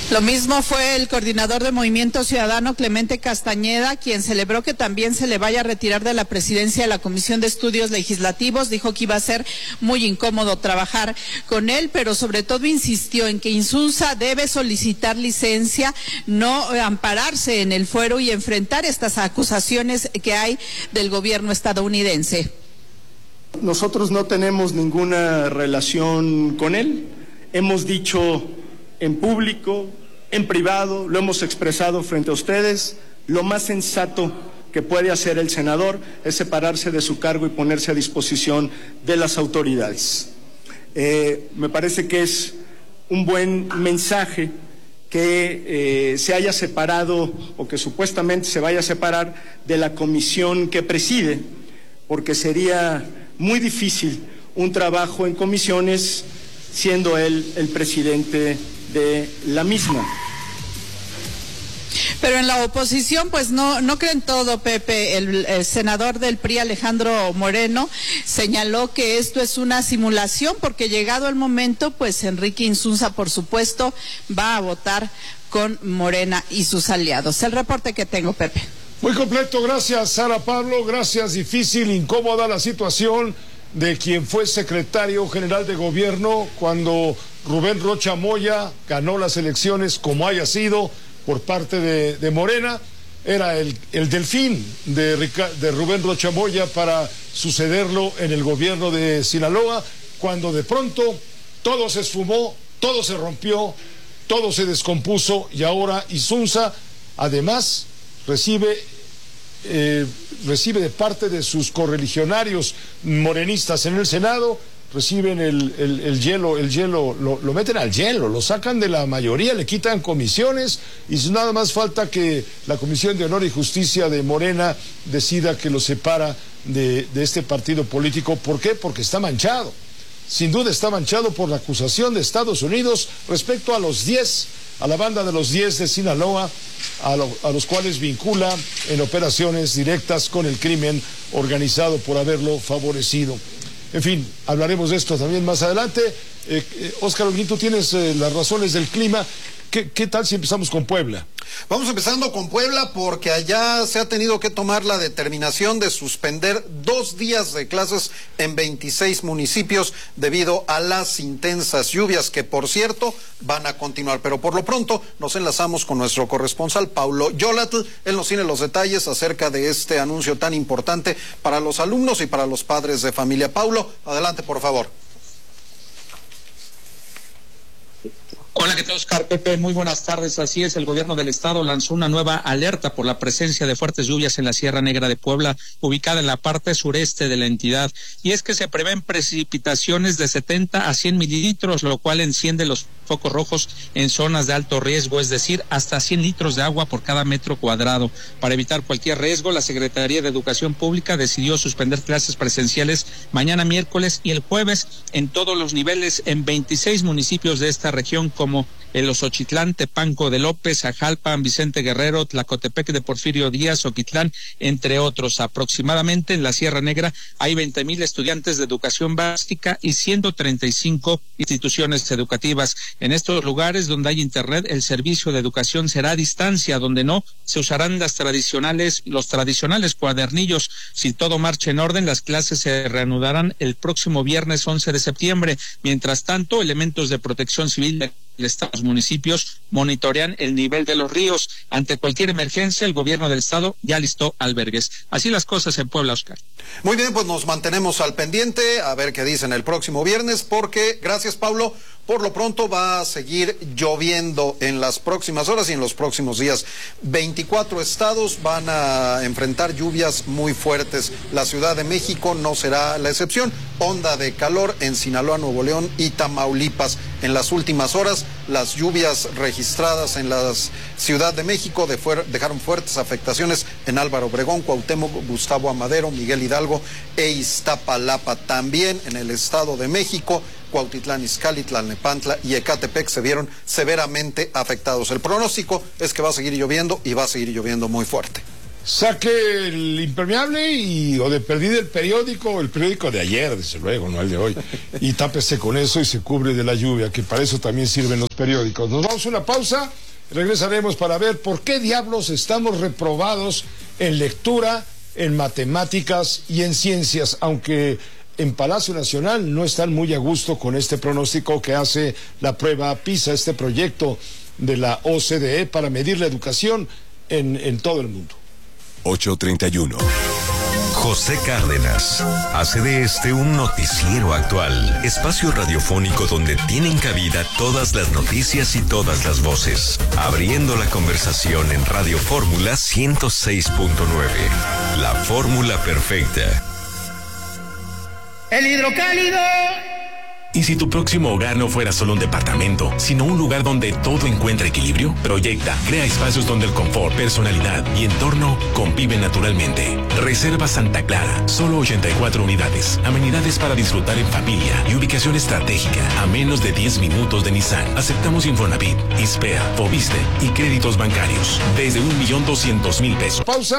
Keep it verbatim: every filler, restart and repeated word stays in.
Lo mismo fue el coordinador de Movimiento Ciudadano, Clemente Castañeda, quien celebró que también se le vaya a retirar de la presidencia de la Comisión de Estudios Legislativos. Dijo que iba a ser muy incómodo trabajar con él, pero sobre todo insistió en que Insunza debe solicitar licencia, no ampararse en el fuero y enfrentar estas acusaciones que hay del gobierno estadounidense. Nosotros no tenemos ninguna relación con él. Hemos dicho en público, en privado, lo hemos expresado frente a ustedes, lo más sensato que puede hacer el senador es separarse de su cargo y ponerse a disposición de las autoridades. Eh, me parece que es un buen mensaje que eh, se haya separado o que supuestamente se vaya a separar de la comisión que preside, porque sería muy difícil un trabajo en comisiones siendo él el presidente de la misma. Pero en la oposición, pues no, no creen todo, Pepe. El, el senador del P R I, Alejandro Moreno, señaló que esto es una simulación, porque llegado el momento, pues Enrique Insunza, por supuesto, va a votar con Morena y sus aliados. El reporte que tengo, Pepe. Muy completo, gracias, Sara Pablo, gracias. Difícil, incómoda la situación de quien fue secretario general de gobierno cuando Rubén Rocha Moya ganó las elecciones, como haya sido, por parte de, de Morena. Era el, el delfín de, de Rubén Rocha Moya para sucederlo en el gobierno de Sinaloa, cuando de pronto todo se esfumó, todo se rompió, todo se descompuso, y ahora Insunza, además, recibe... Eh, recibe de parte de sus correligionarios morenistas en el Senado, reciben el, el, el hielo, el hielo, lo, lo meten al hielo, lo sacan de la mayoría, le quitan comisiones, y nada más falta que la Comisión de Honor y Justicia de Morena decida que lo separa de, de este partido político. ¿Por qué? Porque está manchado. Sin duda está manchado por la acusación de Estados Unidos respecto a los diez, a la banda de los diez de Sinaloa, a, lo, a los cuales vincula en operaciones directas con el crimen organizado por haberlo favorecido. En fin, hablaremos de esto también más adelante. Eh, eh, Óscar Holguín, tú tienes eh, las razones del clima. ¿Qué, ¿Qué tal si empezamos con Puebla? Vamos empezando con Puebla, porque allá se ha tenido que tomar la determinación de suspender dos días de clases en veintiséis municipios debido a las intensas lluvias, que por cierto van a continuar. Pero por lo pronto nos enlazamos con nuestro corresponsal Paulo Yolatl. Él nos tiene los detalles acerca de este anuncio tan importante para los alumnos y para los padres de familia. Paulo, adelante por favor. Hola, ¿qué tal, Oscar? Pepe, muy buenas tardes. Así es, el gobierno del estado lanzó una nueva alerta por la presencia de fuertes lluvias en la Sierra Negra de Puebla, ubicada en la parte sureste de la entidad. Y es que se prevén precipitaciones de setenta a cien mililitros, lo cual enciende los focos rojos en zonas de alto riesgo, es decir, hasta cien litros de agua por cada metro cuadrado. Para evitar cualquier riesgo, la Secretaría de Educación Pública decidió suspender clases presenciales mañana miércoles y el jueves en todos los niveles en veintiséis municipios de esta región, como como el Osochitlán, Tepanco de López, Ajalpan, Vicente Guerrero, Tlacotepec de Porfirio Díaz, Oquitlán, entre otros. Aproximadamente en la Sierra Negra hay veinte mil estudiantes de educación básica y ciento treinta y cinco instituciones educativas. En estos lugares donde hay internet, el servicio de educación será a distancia, donde no se usarán las tradicionales, los tradicionales cuadernillos. Si todo marcha en orden, las clases se reanudarán el próximo viernes once de septiembre. Mientras tanto, elementos de protección civil de los municipios monitorean el nivel de los ríos. Ante cualquier emergencia, el gobierno del estado ya listó albergues. Así las cosas en Puebla, Oscar. Muy bien, pues nos mantenemos al pendiente a ver qué dicen el próximo viernes, porque, gracias Pablo, por lo pronto va a seguir lloviendo en las próximas horas y en los próximos días. veinticuatro estados van a enfrentar lluvias muy fuertes. La Ciudad de México no será la excepción. Onda de calor en Sinaloa, Nuevo León y Tamaulipas. En las últimas horas, las lluvias registradas en la Ciudad de México de fuer- dejaron fuertes afectaciones en Álvaro Obregón, Cuauhtémoc, Gustavo Amadero, Miguel Hidalgo e Iztapalapa. También en el Estado de México, Cuautitlán Izcalli, Tlalnepantla y Ecatepec se vieron severamente afectados. El pronóstico es que va a seguir lloviendo y va a seguir lloviendo muy fuerte. saque el impermeable y o de perdida el periódico, el periódico de ayer, desde luego, no el de hoy, y tápese con eso y se cubre de la lluvia, que para eso también sirven los periódicos. Nos vamos a una pausa, regresaremos para ver por qué diablos estamos reprobados en lectura, en matemáticas y en ciencias, aunque en Palacio Nacional no están muy a gusto con este pronóstico que hace la prueba PISA, este proyecto de la O C D E para medir la educación en, en todo el mundo. ocho treinta y uno. José Cárdenas hace de este un noticiero actual, espacio radiofónico donde tienen cabida todas las noticias y todas las voces, abriendo la conversación en Radio Fórmula ciento seis punto nueve. La fórmula perfecta. El hidrocálido. ¿Y si tu próximo hogar no fuera solo un departamento, sino un lugar donde todo encuentra equilibrio? Proyecta, crea espacios donde el confort, personalidad y entorno conviven naturalmente. Reserva Santa Clara, solo ochenta y cuatro unidades, amenidades para disfrutar en familia y ubicación estratégica a menos de diez minutos de Nissan. Aceptamos Infonavit, Ispea, Fobiste y créditos bancarios desde un millón doscientos mil pesos. Pausa.